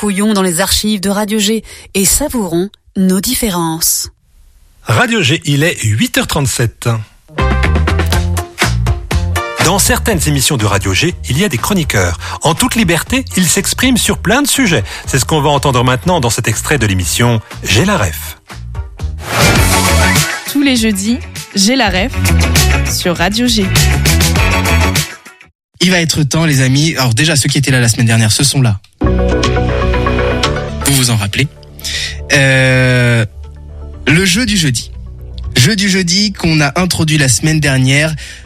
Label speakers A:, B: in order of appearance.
A: fouillons dans les archives de Radio G et savourons nos différences.
B: Radio G, il est 8h37. Dans certaines émissions de Radio G, il y a des chroniqueurs. En toute liberté, ils s'expriment sur plein de sujets. C'est ce qu'on va entendre maintenant dans cet extrait de l'émission J'ai la ref.
C: Tous les jeudis, J'ai la ref sur Radio G.
D: Il va être temps, les amis. Alors déjà, ceux qui étaient là la semaine dernière, ce sont là. Vous vous en rappelez. Le jeu du jeudi. Jeu du jeudi qu'on a introduit la semaine dernière